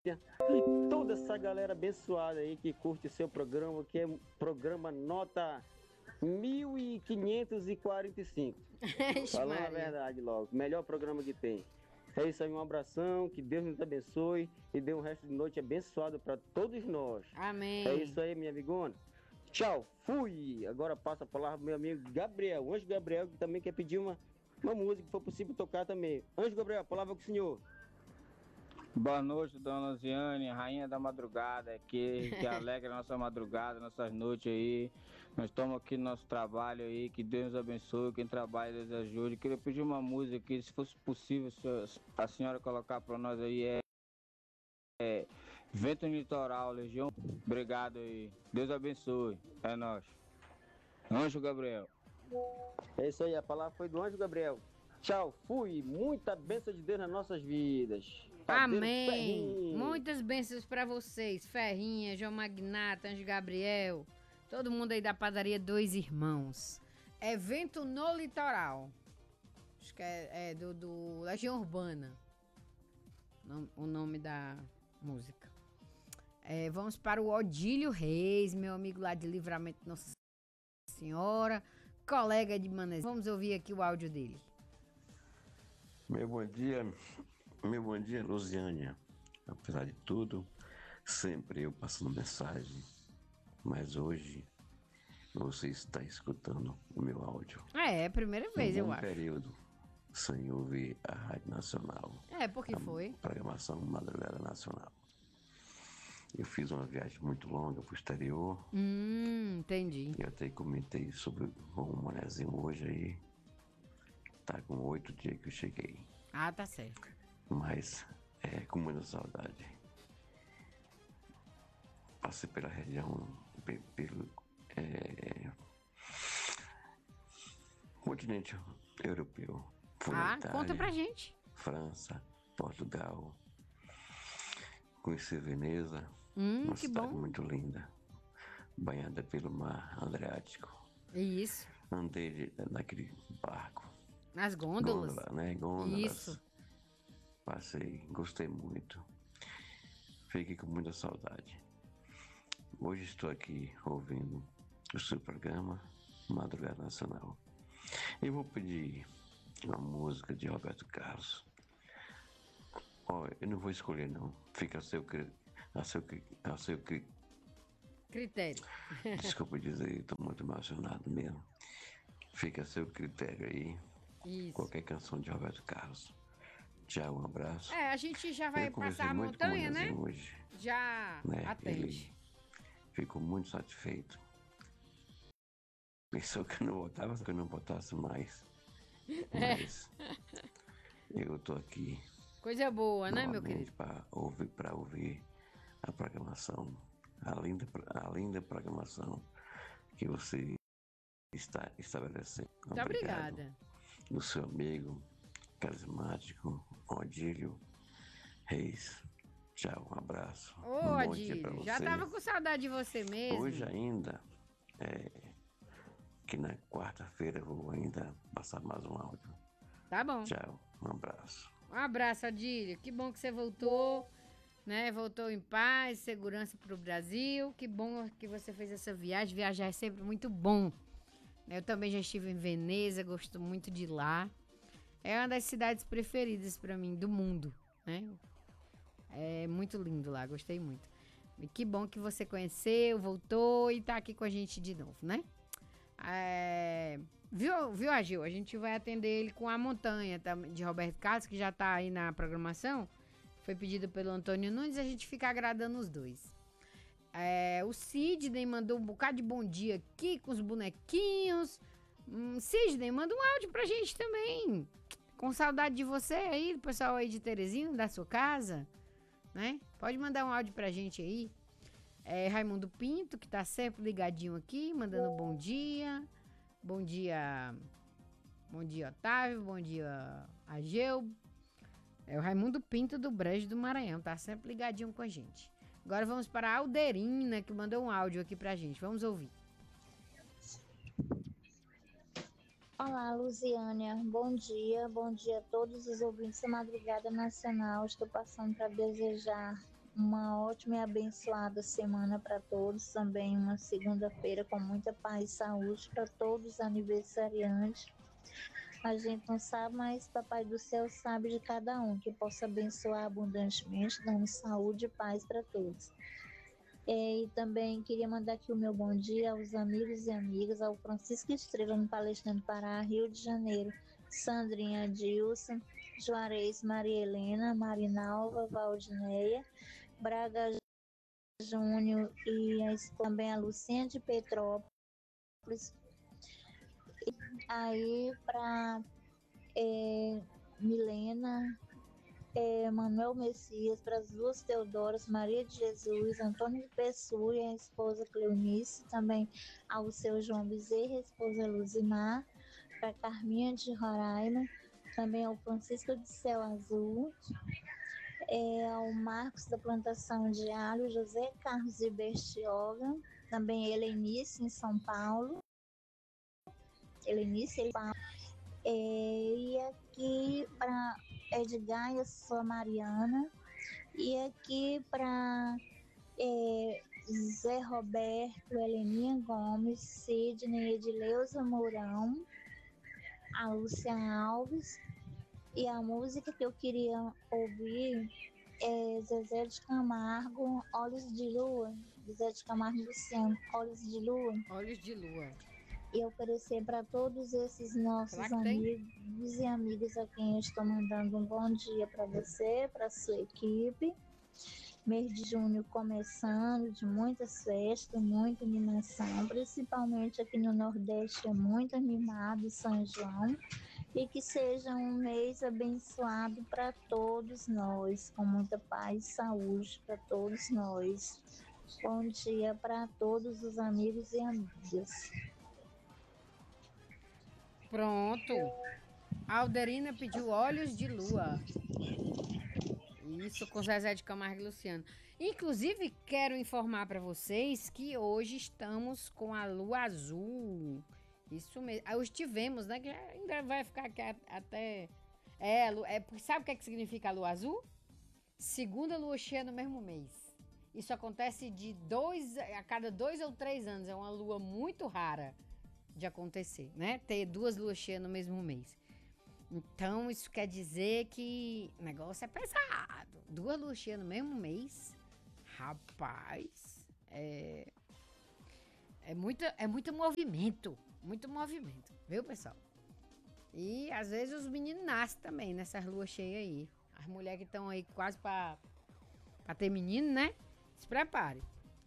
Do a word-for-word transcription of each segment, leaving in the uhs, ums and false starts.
e toda essa galera abençoada aí que curte seu programa, que é um programa nota mil quinhentos e quarenta e cinco. Ixi, Falando a Maria. verdade logo, melhor programa que tem. É isso aí, um abração, que Deus nos abençoe e dê um resto de noite abençoado para todos nós. Amém. É isso aí, minha amigona. Tchau, fui! Agora passa a palavra pro meu amigo Gabriel, Anjo Gabriel, que também quer pedir uma, uma música, que for possível tocar também. Anjo Gabriel, a palavra com o senhor. Boa noite, dona Luziane, rainha da madrugada, que, que alegra a nossa madrugada, nossas noites aí. Nós estamos aqui no nosso trabalho aí, que Deus nos abençoe, quem trabalha, Deus ajude. Queria pedir uma música aqui, se fosse possível, se a senhora colocar para nós aí, é, é Vento no Litoral, Legião. Obrigado aí, Deus abençoe, é nóis. Anjo Gabriel. É isso aí, a palavra foi do Anjo Gabriel. Tchau, fui! Muita bênção de Deus nas nossas vidas. Padeiro Amém. Ferrinho. Muitas bênçãos pra vocês. Ferrinha, João Magnata, Anjo Gabriel. Todo mundo aí da padaria Dois Irmãos. Evento no Litoral. Acho que é, é do, do Legião Urbana. Nom- O nome da música. É, vamos para o Odílio Reis, meu amigo lá de Livramento Nossa Senhora. Colega de Manes. Vamos ouvir aqui o áudio dele. Meu bom dia, meu bom dia, Luziânia. Apesar de tudo, sempre eu passando mensagem, mas hoje você está escutando o meu áudio. É, é a primeira vez, um eu bom acho. período sem ouvir a Rádio Nacional, É, porque a foi. programação Madrugada Nacional. Eu fiz uma viagem muito longa para o exterior Hum, entendi. e eu até comentei sobre o Manezinho hoje aí. Tá com oito dias que eu cheguei. Ah, tá certo. Mas é com muita saudade. Passei pela região, pe- pelo é, continente europeu. Fui na Ah, Itália, conta pra gente. França, Portugal. Conheci Veneza, Hum, uma que cidade bom. muito linda, banhada pelo mar Adriático. Isso. Andei de- naquele barco, Nas gôndolas. gôndola, né? Gôndolas. Isso. Passei, gostei muito. Fiquei com muita saudade. Hoje estou aqui ouvindo o seu programa Madrugada Nacional. Eu vou pedir uma música de Roberto Carlos. Ó, eu não vou escolher não. Fica a seu cri- a seu cri- a seu cri- Critério. desculpa dizer, estou muito emocionado mesmo. Fica a seu critério aí. Isso. Qualquer canção de Roberto Carlos. Tchau, um abraço. É, a gente já vai Eu conversei passar a muito com o montanha, né? Manezinho hoje, Já né? atende. Ele ficou muito satisfeito. Pensou que eu não botava, que eu não botasse mais. Mas eu tô aqui Coisa boa, né, meu novamente querido? para ouvir, para ouvir a programação, a linda, a linda programação que você está estabelecendo. Muito obrigada. Do seu amigo carismático, Odílio Reis. Tchau, um abraço. Ô, um bom dia pra Adílio, você. já tava com saudade de você mesmo. Hoje ainda, é, que na quarta-feira eu vou ainda passar mais um áudio. Tá bom. Tchau, um abraço. Um abraço, Adílio. Que bom que você voltou, né? Voltou em paz, segurança pro Brasil. Que bom que você fez essa viagem. Viajar é sempre muito bom. Eu também já estive em Veneza, gosto muito de lá. É uma das cidades preferidas pra mim do mundo, né? É muito lindo lá, gostei muito. E que bom que você conheceu, voltou e tá aqui com a gente de novo, né? É, viu, viu, Agil? A gente vai atender ele com A Montanha tá, de Roberto Carlos, que já tá aí na programação. Foi pedido pelo Antônio Nunes, a gente fica agradando os dois. É, o Sidney mandou um bocado de bom dia aqui com os bonequinhos. Hum, Sidney, manda um áudio pra gente também. Com saudade de você aí, do pessoal aí de Terezinha, da sua casa, né? Pode mandar um áudio pra gente aí. É, Raimundo Pinto, que tá sempre ligadinho aqui, mandando um bom dia. Bom dia, bom dia, Otávio. Bom dia, Ageu. É o Raimundo Pinto do Brejo do Maranhão, tá sempre ligadinho com a gente. Agora vamos para a Alderina, que mandou um áudio aqui pra gente. Vamos ouvir. Olá, Luziânia. Bom dia. Bom dia a todos os ouvintes da Madrugada Nacional. Estou passando para desejar uma ótima e abençoada semana para todos. Também uma segunda-feira com muita paz e saúde para todos os aniversariantes. A gente não sabe, mas Papai do Céu sabe de cada um, que possa abençoar abundantemente, dando saúde e paz para todos. É, e também queria mandar aqui o meu bom dia aos amigos e amigas, ao Francisco Estrela, no Palestrante Pará, Rio de Janeiro, Sandrinha Dilson, Juarez Maria Helena, Marinalva, Valdineia, Braga Júnior e a, também a Lucinha de Petrópolis. E aí para é, Milena, é, Manuel Messias, para as duas Teodoras, Maria de Jesus, Antônio de Pessoa e a esposa Cleonice, também ao seu João Bezerra, a esposa Luzimar, para Carminha de Roraima, também ao Francisco de Céu Azul, é, ao Marcos da Plantação de Alho, José Carlos de Bertioga, também Helenice em São Paulo, Helenice em São Paulo, é, e aqui para Edgar e a sua Mariana, e aqui para é, Zé Roberto, Heleninha Gomes, Sidney, Edileuza Mourão, a Lúcia Alves, e a música que eu queria ouvir é Zezé de Camargo, Olhos de Lua, Zezé de Camargo e Luciano, Olhos de Lua. Olhos de Lua. E oferecer para todos esses nossos Será que tem? amigos e amigas a quem eu estou mandando um bom dia para você, para sua equipe. Mês de junho começando, de muitas festas, muita animação, principalmente aqui no Nordeste é muito animado São João. E que seja um mês abençoado para todos nós, com muita paz e saúde para todos nós. Bom dia para todos os amigos e amigas. Pronto. A Alderina pediu Olhos de Lua. Isso, com Zezé de Camargo e Luciano. Inclusive, quero informar para vocês que hoje estamos com a lua azul. Isso mesmo. Hoje tivemos, né? Que ainda vai ficar aqui até... É, é, sabe o que, é que significa a lua azul? Segunda lua cheia no mesmo mês. Isso acontece de dois, a cada dois ou três anos. É uma lua muito rara de acontecer, né? Ter duas luas cheias no mesmo mês. Então, isso quer dizer que o negócio é pesado. Duas luas cheias no mesmo mês. Rapaz, é... É muito, é muito movimento. Muito movimento, viu, pessoal? E, às vezes, os meninos nascem também nessas luas cheias aí. As mulheres que estão aí quase pra, pra ter menino, né? Se prepare.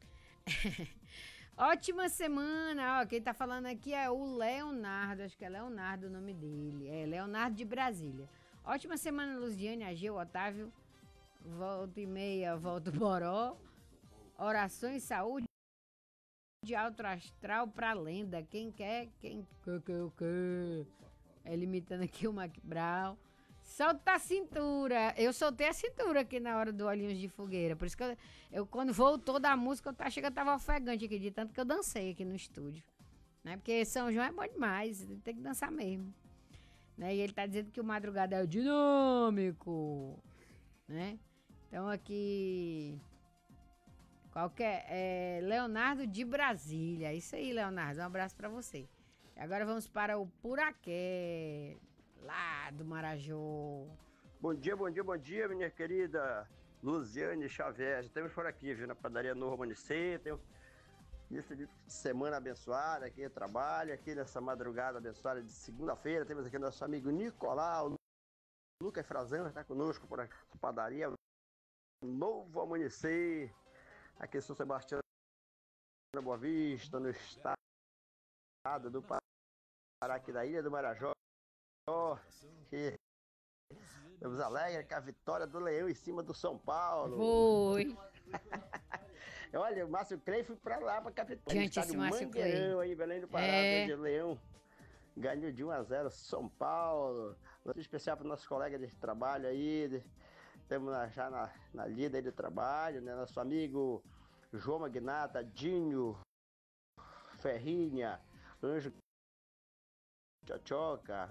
Ótima semana, ó, quem tá falando aqui é o Leonardo, acho que é Leonardo o nome dele, é Leonardo de Brasília. Ótima semana, Luziane, Ageu, Otávio, volta e meia, volta o Boró, orações, saúde, de alto astral pra lenda, quem quer, quem quer, quer, quer. É limitando aqui o Mac Brown. Solta a cintura. Eu soltei a cintura aqui na hora do Olhinhos de Fogueira. Por isso que eu, eu quando voltou da música, eu tá, achei que eu tava ofegante aqui, de tanto que eu dancei aqui no estúdio. Né? Porque São João é bom demais, tem que dançar mesmo. Né? E ele tá dizendo que o Madrugada é o dinâmico. Né? Então aqui... Qualquer... É, Leonardo de Brasília. Isso aí, Leonardo. Um abraço pra você. E agora vamos para o Puraqué. Lá do Marajó. Bom dia, bom dia, bom dia, minha querida Luziane Xavier. Estamos por aqui, viu, na padaria Novo Amanhecer. Tenho início de semana abençoada aqui, trabalho aqui nessa madrugada abençoada de segunda-feira. Temos aqui nosso amigo Nicolau, Lucas Frazão, está conosco por aqui na padaria Novo Amanhecer, aqui em São Sebastião da Boa Vista, no estado do Pará, aqui da Ilha do Marajó. Que estamos alegres com a vitória do Leão em cima do São Paulo. Foi. Olha, o Márcio Clay foi pra lá, pra capital. Gente, esse Márcio Clay. Aí, Belém do Pará, é... onde o Leão ganhou de um a zero São Paulo. Um especial para nossos colegas de trabalho aí. Estamos já na, na lida aí do trabalho, né? Nosso amigo João Magnata, Dinho, Ferrinha, Anjo Tchotchoca,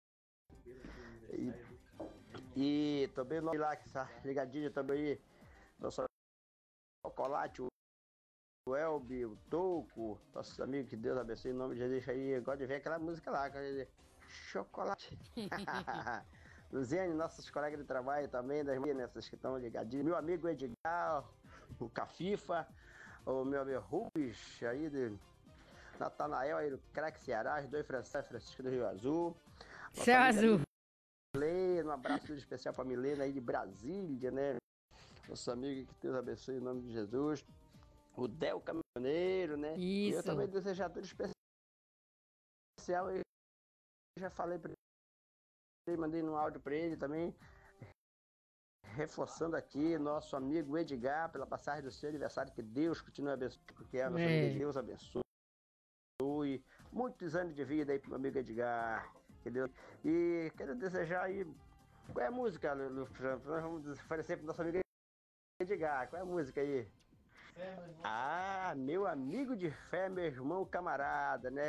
E, e também nós lá que está ligadinho também aí nosso chocolate, o Elbi, o Toco, nossos amigos, que Deus abençoe, em nome de Jesus aí. Eu gosto de ver aquela música lá, chocolate. Luziane, nossos colegas de trabalho também, das nessas que estão ligadinhos. Meu amigo Edgar, o Cafifa, o meu amigo Rubens, aí de Natanael, aí do Crack Ceará, os dois Francisco, Francisco do Rio Azul. Céu Azul. Milena, um abraço muito especial para Milena aí de Brasília, né? Nosso amigo, que Deus abençoe em nome de Jesus. O Del Caminhoneiro, né? Isso. E eu também desejar tudo especial. Eu já falei para ele, mandei no áudio para ele também. Reforçando aqui, nosso amigo Edgar, pela passagem do seu aniversário, que Deus continue abençoando, porque é nosso É. amigo, Deus abençoe. Muitos anos de vida aí pro meu amigo Edgar. Que Deus... E quero desejar aí. Qual é a música, Lu? Nós vamos oferecer pro nosso amigo Edgar. Qual é a música aí? Ah, meu amigo de fé, meu irmão camarada, né?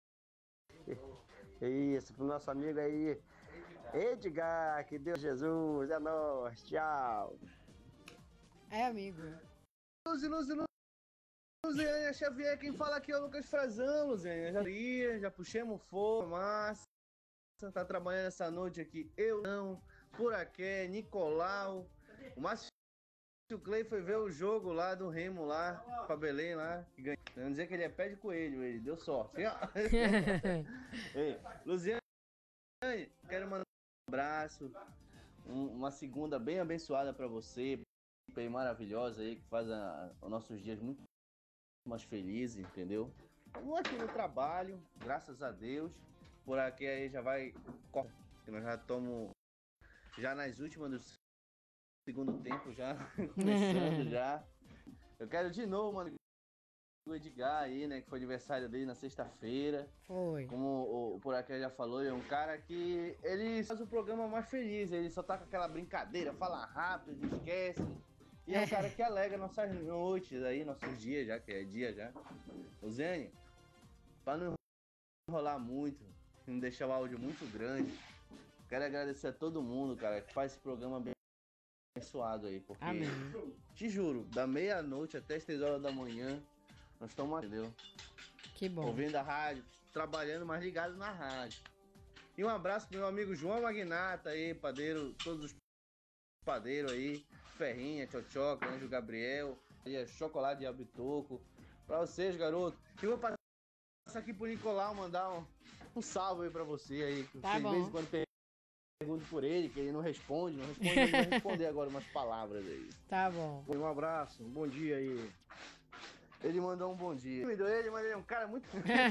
Isso, pro nosso amigo aí, Edgar, que Deus Jesus, é nóis, tchau. É, amigo. Luzi, Luzi, Luzi. Luziane Xavier, quem fala aqui é o Lucas Frazão, Luziane. Já, ia, já puxemos fogo, massa. Tá trabalhando essa noite aqui. Eu não, por aqui, Nicolau. O Márcio Clay foi ver o jogo lá do Remo lá, pra Belém lá. Que ganhou. Não dizer que ele é pé de coelho, ele deu sorte. Ei, Luziane, quero mandar um abraço. Um, uma segunda bem abençoada pra você. Bem maravilhosa aí, que faz a, os nossos dias muito mais felizes, entendeu? Estamos aqui no trabalho, graças a Deus. Por aqui aí já vai. Nós já estamos já nas últimas do segundo tempo, já começando já. Eu quero de novo, mano, o Edgar aí, né? Que foi aniversário dele na sexta-feira. Foi. Como o, o Por Aqui já falou, ele é um cara que ele faz o programa mais feliz. Ele só tá com aquela brincadeira, fala rápido, esquece. E é um cara que alegra nossas noites aí, nossos dias já, que é dia já. O Zene, pra não enrolar muito, não deixar o áudio muito grande, quero agradecer a todo mundo, cara, que faz esse programa bem abençoado aí. Porque, Amém. te juro, da meia-noite até as três horas da manhã, nós estamos, entendeu? Que bom. Ouvindo a rádio, trabalhando, mas ligado na rádio. E um abraço pro meu amigo João Magnata aí, padeiro, todos os padeiros aí, Ferrinha, Tchotchoca, Anjo Gabriel, Chocolate de Abitoco, pra vocês, garoto. E vou passar aqui pro Nicolau, mandar um, um salve aí pra você aí. Que Tá você, bom. de vez em quando pergunto por ele, que ele não responde, não responde, ele vai responder agora umas palavras aí. Tá bom. Um abraço, um bom dia aí. Ele mandou um bom dia. Ele, mas ele é um cara muito...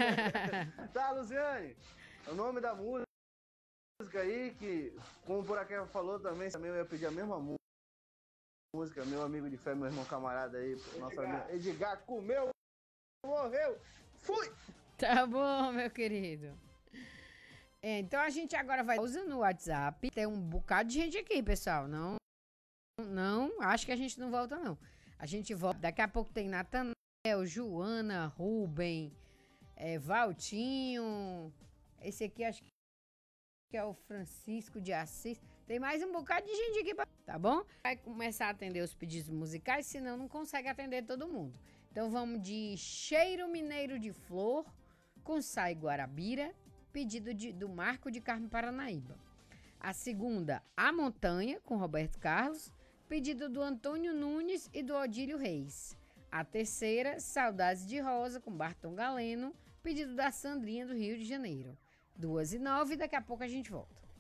Tá, Luziane? O nome da música aí, que, como por aqui falou também, também eu ia pedir a mesma música, meu amigo de fé, meu irmão camarada aí, nosso amigo Edgar, comeu, morreu, fui! Tá bom, meu querido. É, então a gente agora vai usando o WhatsApp. Tem um bocado de gente aqui, pessoal. Não, não, acho que a gente não volta, não. A gente volta. Daqui a pouco tem Natanael, Joana, Rubem, é, Valtinho. Esse aqui acho que é o Francisco de Assis. Tem mais um bocado de gente aqui, tá bom? Vai começar a atender os pedidos musicais, senão não consegue atender todo mundo. Então vamos de Cheiro Mineiro de Flor, com Sai Guarabira, pedido de, do Marco de Carmo Paranaíba. A segunda, A Montanha, com Roberto Carlos, pedido do Antônio Nunes e do Odílio Reis. A terceira, Saudades de Rosa, com Barton Galeno, pedido da Sandrinha do Rio de Janeiro. Duas e nove, daqui a pouco a gente volta.